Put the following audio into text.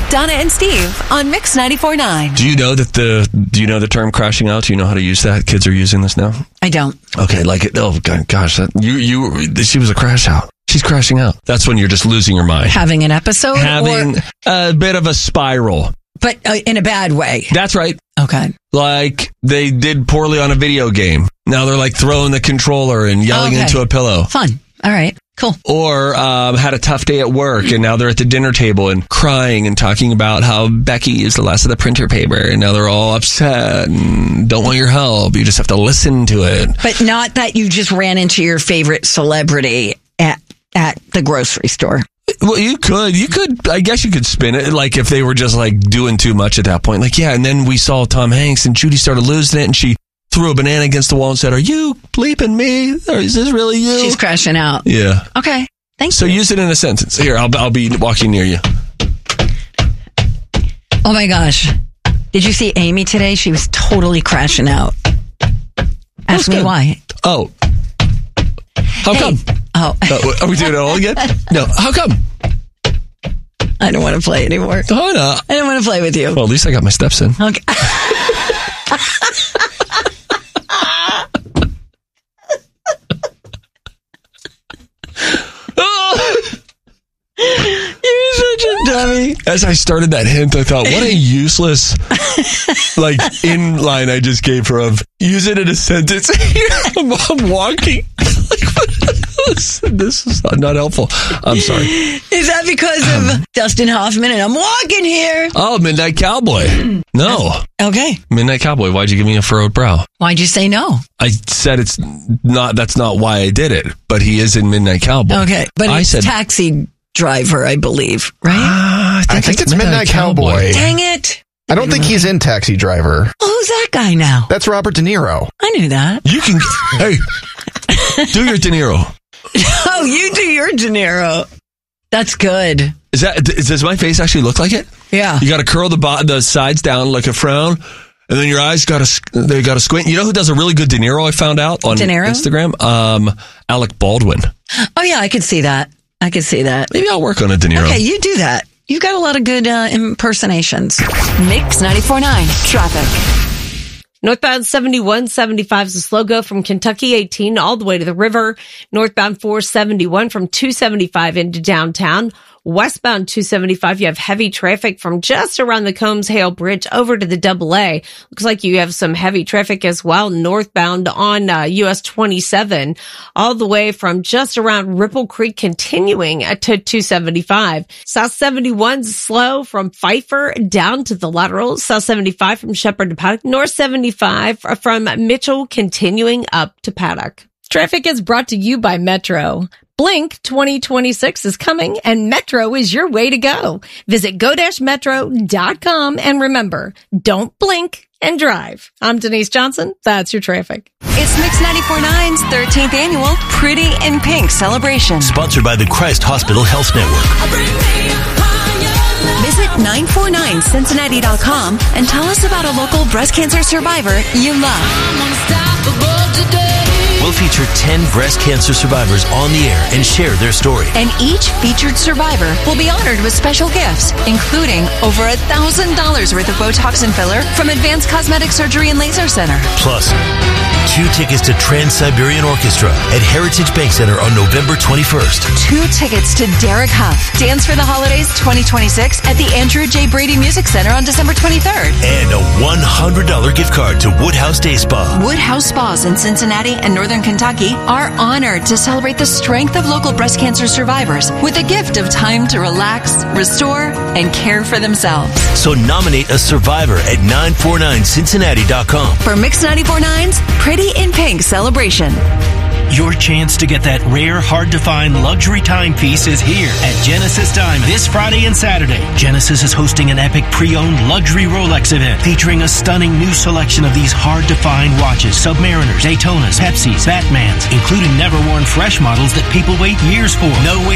Donna and Steve on Mix 94.9. Do you know the term crashing out? Do you know how to use that? Kids are using this now? I don't. Okay, gosh, she was a crash out. She's crashing out. That's when you're just losing your mind. Having an episode? Having a bit of a spiral. But in a bad way. That's right. Okay. Like they did poorly on a video game. Now they're like throwing the controller and yelling into a pillow. Fun. All right. Cool. Or had a tough day at work and now they're at the dinner table and crying and talking about how Becky used the last of the printer paper and now they're all upset and don't want your help. You just have to listen to it. But not that you just ran into your favorite celebrity at the grocery store. Well, you could, I guess you could spin it, like if they were just like doing too much at that point. Like, yeah, and then we saw Tom Hanks and Judy started losing it and she threw a banana against the wall and said, "Are you bleeping me? Or is this really you?" She's crashing out. Yeah. Okay. Thank you. So use it in a sentence. Here, I'll be walking near you. Oh my gosh. Did you see Amy today? She was totally crashing out. Ask me why. Oh. How come? Oh. Are we doing it all again? No. How come? I don't want to play anymore. Oh, no. I don't want to play with you. Well, at least I got my steps in. Okay. You're such a dummy. As I started that hint, I thought, what a useless, in line I just gave her of use it in a sentence. I'm walking. This is not helpful. I'm sorry. Is that because of Dustin Hoffman and I'm walking here? Oh, Midnight Cowboy. No. Okay. Midnight Cowboy. Why'd you give me a furrowed brow? Why'd you say no? I said that's not why I did it, but he is in Midnight Cowboy. Okay. But I said Taxi Driver, I believe, right? I think it's Midnight Cowboy. Dang it. I don't think he's in Taxi Driver. Well, who's that guy now? That's Robert De Niro. I knew that. You can, do your De Niro. Oh, you do your De Niro. That's good. Does my face actually look like it? Yeah. You got to curl the sides down like a frown, and then your eyes got to squint. You know who does a really good De Niro? I found out on Instagram. Alec Baldwin. Oh yeah, I could see that. Maybe I'll work on a De Niro. Okay, you do that. You've got a lot of good impersonations. Mix 94.9 traffic. Northbound 71, 75 is a slow go from Kentucky 18 all the way to the river. Northbound 471 from 275 into downtown. Westbound 275, you have heavy traffic from just around the Combs Hale Bridge over to the AA. Looks like you have some heavy traffic as well northbound on US 27, all the way from just around Ripple Creek continuing to 275. South 71's slow from Pfeiffer down to the lateral. South 75 from Shepherd to Paddock. North 75 from Mitchell continuing up to Paddock. Traffic is brought to you by Metro. Blink 2026 is coming and Metro is your way to go. Visit go-metro.com and remember, don't blink and drive. I'm Denise Johnson. That's your traffic. It's Mix 94.9's 13th annual Pretty in Pink celebration. Sponsored by the Christ Hospital Health Network. Visit 949cincinnati.com and tell us about a local breast cancer survivor you love. We'll feature 10 breast cancer survivors on the air and share their story. And each featured survivor will be honored with special gifts, including over $1,000 worth of Botox and filler from Advanced Cosmetic Surgery and Laser Center. Plus, 2 tickets to Trans-Siberian Orchestra at Heritage Bank Center on November 21st. 2 tickets to Derek Huff, Dance for the Holidays 2026 at the Andrew J. Brady Music Center on December 23rd. And a $100 gift card to Woodhouse Day Spa. Woodhouse Spas in Cincinnati and Northern Kentucky are honored to celebrate the strength of local breast cancer survivors with a gift of time to relax, restore, and care for themselves. So nominate a survivor at 949cincinnati.com. For Mix 94.9's Pretty in Pink celebration. Your chance to get that rare, hard-to-find luxury timepiece is here at Genesis Diamond this Friday and Saturday. Genesis is hosting an epic pre-owned luxury Rolex event featuring a stunning new selection of these hard-to-find watches, Submariners, Daytonas, Pepsis, Batmans, including never-worn fresh models that people wait years for. No way